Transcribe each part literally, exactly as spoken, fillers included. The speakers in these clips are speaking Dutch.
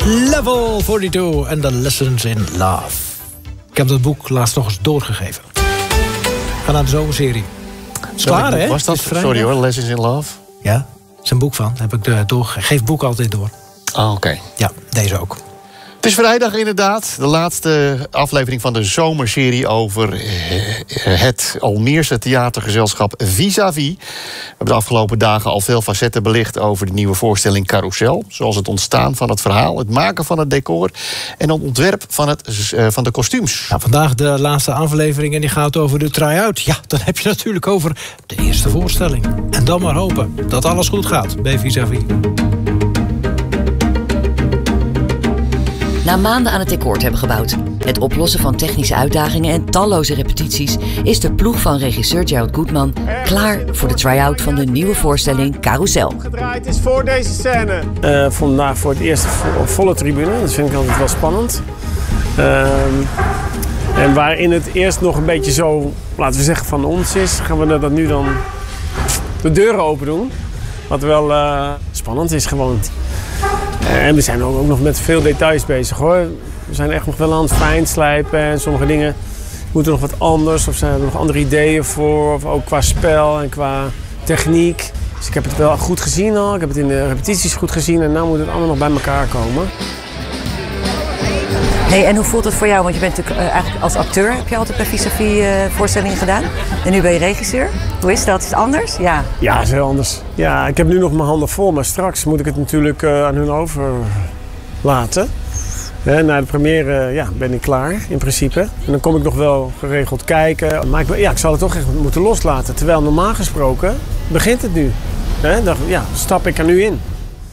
Level forty-two en The Lessons in Love. Ik heb dat boek laatst nog eens doorgegeven. Ga naar de zomerserie. Is klaar, hè? Was dat? Sorry hoor, Lessons in Love? Ja, er is een boek van. Heb ik uh, doorgegeven. Geef boek altijd door. Ah, oké. Okay. Ja, deze ook. Het is vrijdag inderdaad. De laatste aflevering van de zomerserie over het Almeerse theatergezelschap Vis-à-vis. We hebben de afgelopen dagen al veel facetten belicht over de nieuwe voorstelling Carousel. Zoals het ontstaan van het verhaal, het maken van het decor en het ontwerp van, het, uh, van de kostuums. Nou, vandaag de laatste aflevering en die gaat over de try-out. Ja, dan heb je natuurlijk over de eerste voorstelling. En dan maar hopen dat alles goed gaat bij Vis-à-vis. Na maanden aan het decor te hebben gebouwd, het oplossen van technische uitdagingen en talloze repetities, is de ploeg van regisseur Gerald Goodman klaar voor de try-out van de nieuwe voorstelling Carousel. Gedraaid is voor deze scène. Uh, vandaag voor het eerst vo- volle tribune, dat vind ik altijd wel spannend. Uh, en waarin het eerst nog een beetje zo, laten we zeggen, van ons is, gaan we dat nu dan de deuren open doen. Wat wel uh, spannend is gewoon. En we zijn ook nog met veel details bezig hoor. We zijn echt nog wel aan het fijnslijpen en sommige dingen moeten nog wat anders. Of zijn er nog andere ideeën voor, of ook qua spel en qua techniek. Dus ik heb het wel goed gezien al, ik heb het in de repetities goed gezien en nu moet het allemaal nog bij elkaar komen. Hey, en hoe voelt het voor jou? Want je bent natuurlijk uh, eigenlijk als acteur, heb je altijd bij Vis-à-Vis uh, voorstellingen gedaan. En nu ben je regisseur. Hoe is dat? Is het anders? Ja, ja, het is heel anders. Ja, ik heb nu nog mijn handen vol, maar straks moet ik het natuurlijk uh, aan hun overlaten. Ja, na de première uh, ja, ben ik klaar, in principe. En dan kom ik nog wel geregeld kijken. Maar ik, ja, ik zal het toch echt moeten loslaten. Terwijl normaal gesproken begint het nu. Ja, dan ja, stap ik er nu in.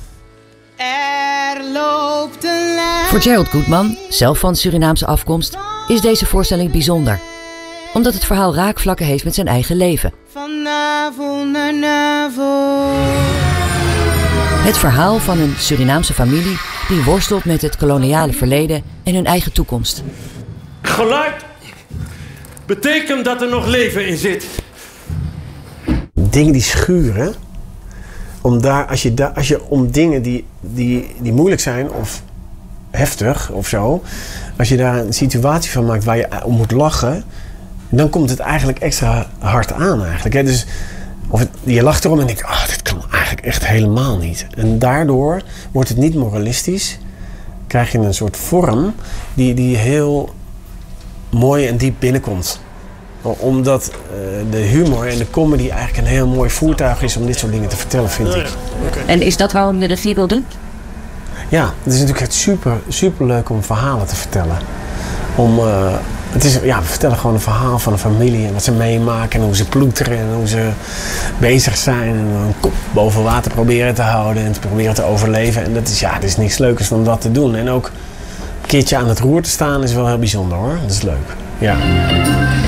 Er loopt een lijn. Voor Gerald Goodman, zelf van Surinaamse afkomst, is deze voorstelling bijzonder. Omdat het verhaal raakvlakken heeft met zijn eigen leven. Van navel naar navel. Het verhaal van een Surinaamse familie die worstelt met het koloniale verleden en hun eigen toekomst. Geluid betekent dat er nog leven in zit. Dingen die schuren. Om daar, als, je daar, als je om dingen die, die, die moeilijk zijn of heftig of zo, als je daar een situatie van maakt waar je om moet lachen, dan komt het eigenlijk extra hard aan eigenlijk. Hè? Dus, of het, je lacht erom en denkt, oh, dit kan eigenlijk echt helemaal niet. En daardoor wordt het niet moralistisch. Krijg je een soort vorm die, die heel mooi en diep binnenkomt. Omdat uh, de humor en de comedy eigenlijk een heel mooi voertuig is om dit soort dingen te vertellen, vind ik. Okay. En is dat waarom de regie wil doen? Ja, het is natuurlijk echt super, super leuk om verhalen te vertellen. Om, uh, het is, ja, we vertellen gewoon een verhaal van een familie en wat ze meemaken en hoe ze ploeteren en hoe ze bezig zijn. En een kop boven water proberen te houden en te proberen te overleven. En dat is, ja, het is niks leukers dan dat te doen. En ook een keertje aan het roer te staan is wel heel bijzonder hoor. Dat is leuk. Ja.